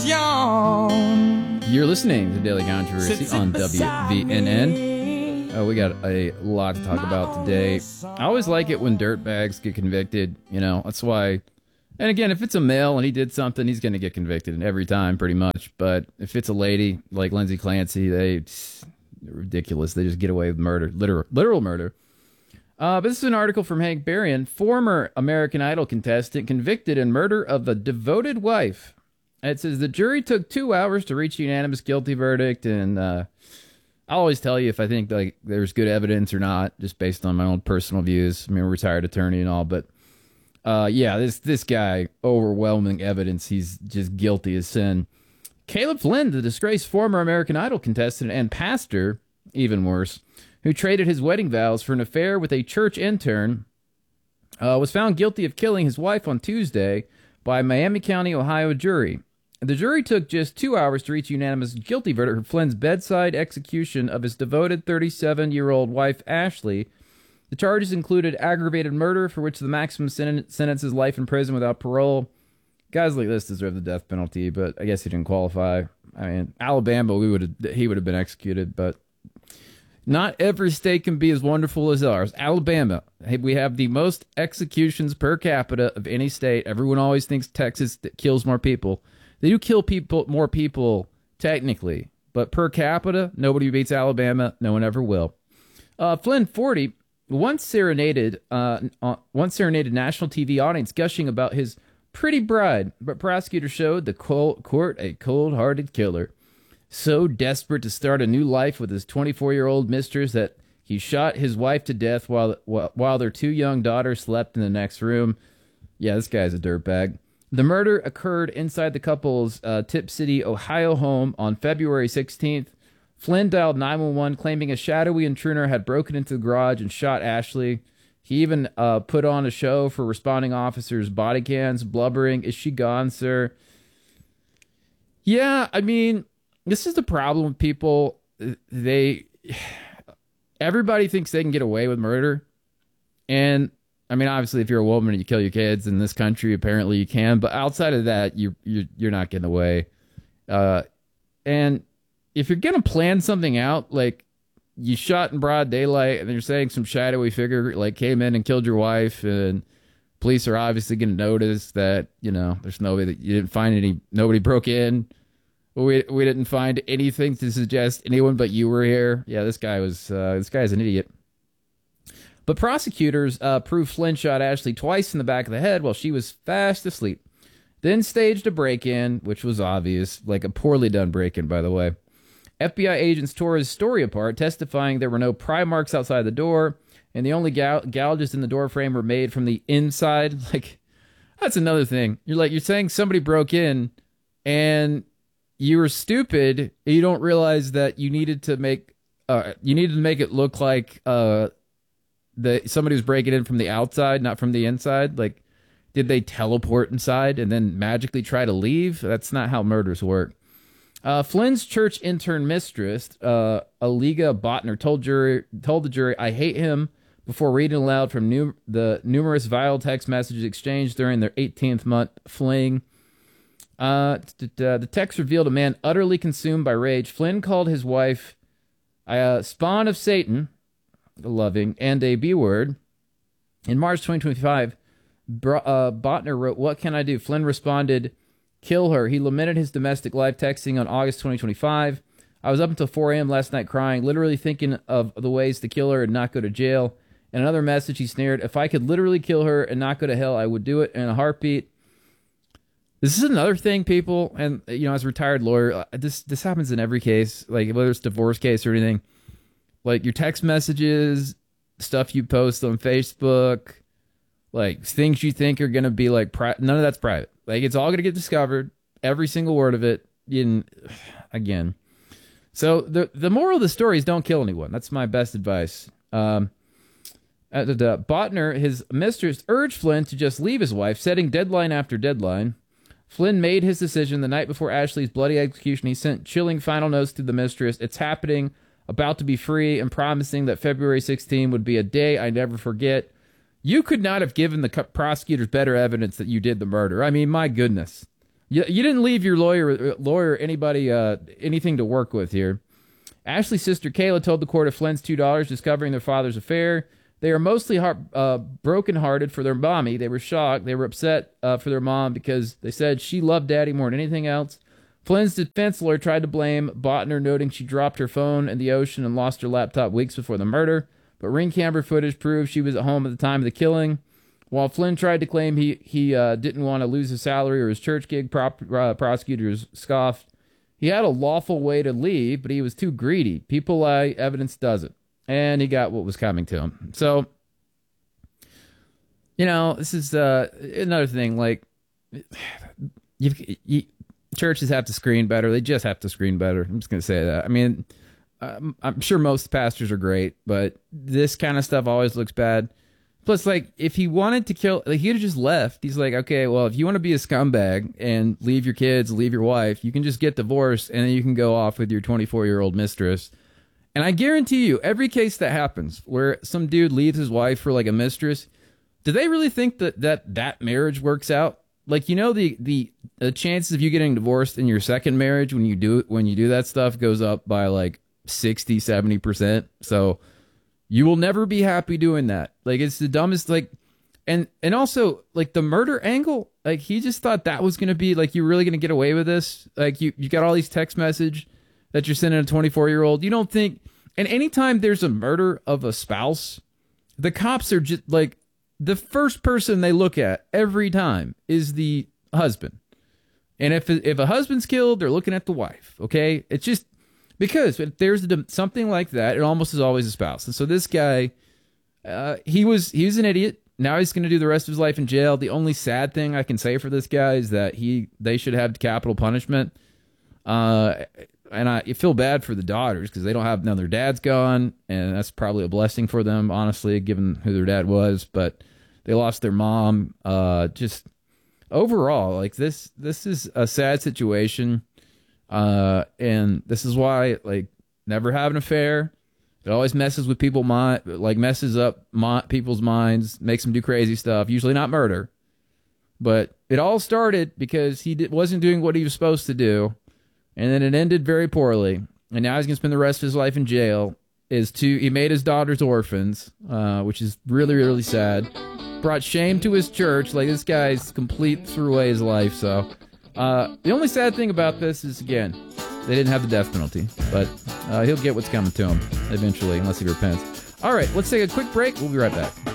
You're listening to Daily Controversy on WVNN. We got a lot to talk about today. I always like it when dirtbags get convicted, that's why. And again, if it's a male and he did something, he's going to get convicted every time, pretty much. But if it's a lady like Lindsay Clancy, they're ridiculous. They just get away with murder, literal murder. But this is an article from Hank Berrien, former American Idol contestant convicted in murder of a devoted wife. It says the jury took 2 hours to reach a unanimous guilty verdict, and I'll always tell you if I think there's good evidence or not, just based on my own personal views. I'm a retired attorney and all, but this guy, overwhelming evidence, he's just guilty as sin. Caleb Flynn, the disgraced former American Idol contestant and pastor, even worse, who traded his wedding vows for an affair with a church intern, was found guilty of killing his wife on Tuesday by a Miami County, Ohio jury. The jury took just 2 hours to reach a unanimous guilty verdict for Flynn's bedside execution of his devoted 37-year-old wife, Ashley. The charges included aggravated murder, for which the maximum sentence is life in prison without parole. Guys like this deserve the death penalty, but I guess he didn't qualify. I mean, Alabama, he would have been executed, but not every state can be as wonderful as ours. Alabama, we have the most executions per capita of any state. Everyone always thinks Texas kills more people. They do kill more people, technically, but per capita, nobody beats Alabama. No one ever will. Flynn, 40, once serenaded national TV audience gushing about his pretty bride, but prosecutors showed the court a cold-hearted killer, so desperate to start a new life with his 24-year-old mistress that he shot his wife to death while their 2 young daughters slept in the next room. Yeah, this guy's a dirtbag. The murder occurred inside the couple's Tip City, Ohio home on February 16th. Flynn dialed 911, claiming a shadowy intruder had broken into the garage and shot Ashley. He even put on a show for responding officers' body cams, blubbering, "Is she gone, sir?" Yeah, I mean, this is the problem with people. Everybody thinks they can get away with murder. And I mean, obviously, if you're a woman and you kill your kids in this country, apparently you can. But outside of that, you're not getting away. And if you're gonna plan something out, like you shot in broad daylight, and you're saying some shadowy figure like came in and killed your wife, and police are obviously gonna notice that there's nobody, that you didn't find nobody broke in. We didn't find anything to suggest anyone but you were here. Yeah, this guy's an idiot. But prosecutors proved Flynn shot Ashley twice in the back of the head while she was fast asleep. Then staged a break-in, which was obvious, like a poorly done break-in, by the way. FBI agents tore his story apart, testifying there were no pry marks outside the door, and the only gouges in the door frame were made from the inside. Like, that's another thing. You're saying somebody broke in, and you were stupid, and you don't realize that you needed to make it look like somebody was breaking in from the outside, not from the inside. Like, did they teleport inside and then magically try to leave? That's not how murders work. Flynn's church intern mistress, Aliga Botner, told the jury, "I hate him," before reading aloud from the numerous vile text messages exchanged during their 18th month fling. The text revealed a man utterly consumed by rage. Flynn called his wife a spawn of Satan, loving, and a B-word. In March 2025, Botner wrote, "What can I do?" Flynn responded, "Kill her." He lamented his domestic life, texting on August 2025, "I was up until 4 a.m. last night crying, literally thinking of the ways to kill her and not go to jail." In another message, he sneered, "If I could literally kill her and not go to hell, I would do it in a heartbeat." This is another thing, people, and as a retired lawyer, this happens in every case, like whether it's a divorce case or anything. Like your text messages, stuff you post on Facebook, like things you think are going to be like none of that's private. Like it's all going to get discovered, every single word of it. Again. So the moral of the story is don't kill anyone. That's my best advice. Botner, his mistress, urged Flynn to just leave his wife, setting deadline after deadline. Flynn made his decision the night before Ashley's bloody execution. He sent chilling final notes to the mistress. "It's happening, about to be free," and promising that February 16 would be a day I never forget. You could not have given the prosecutors better evidence that you did the murder. I mean, my goodness. You didn't leave your lawyer anybody anything to work with here. Ashley's sister Kayla told the court of Flynn's two daughters discovering their father's affair. They are mostly brokenhearted for their mommy. They were shocked. They were upset for their mom because they said she loved daddy more than anything else. Flynn's defense lawyer tried to blame Botner, noting she dropped her phone in the ocean and lost her laptop weeks before the murder. But ring camera footage proved she was at home at the time of the killing. While Flynn tried to claim he didn't want to lose his salary or his church gig, prosecutors scoffed. He had a lawful way to leave, but he was too greedy. People lie, evidence doesn't. And he got what was coming to him. So, this is another thing. Like, churches have to screen better. They just have to screen better. I'm just going to say that. I mean, I'm sure most pastors are great, but this kind of stuff always looks bad. Plus, like, if he wanted to kill, like, he'd have just left. He's like, okay, well, if you want to be a scumbag and leave your kids, leave your wife, you can just get divorced and then you can go off with your 24-year-old mistress. And I guarantee you, every case that happens where some dude leaves his wife for, like, a mistress, do they really think that marriage works out? Like, the chances of you getting divorced in your second marriage when you do that stuff goes up by, like, 60, 70%. So you will never be happy doing that. Like, it's the dumbest, like, and also, like, the murder angle, like, he just thought that was going to be, like, you're really going to get away with this? Like, you got all these text message that you're sending a 24-year-old. You don't think, and anytime there's a murder of a spouse, the cops are just, like, the first person they look at every time is the husband. And if a husband's killed, they're looking at the wife, okay? It's just, because if there's something like that, it almost is always a spouse. And so this guy, he was an idiot. Now he's going to do the rest of his life in jail. The only sad thing I can say for this guy is that they should have capital punishment. And I feel bad for the daughters because they don't have, now their dad's gone, and that's probably a blessing for them, honestly, given who their dad was. But they lost their mom. Just overall, like, this is a sad situation. And this is why, like, never have an affair. It always messes with people's mind, like, messes up people's minds, makes them do crazy stuff. Usually not murder, but it all started because he wasn't doing what he was supposed to do, and then it ended very poorly. And now he's gonna spend the rest of his life in jail. He made his daughters orphans, which is really, really sad. Brought shame to his church. Like, this guy's complete threw away his life. So. The only sad thing about this is, again, they didn't have the death penalty, but he'll get what's coming to him eventually, unless he repents. All right, let's take a quick break. We'll be right back.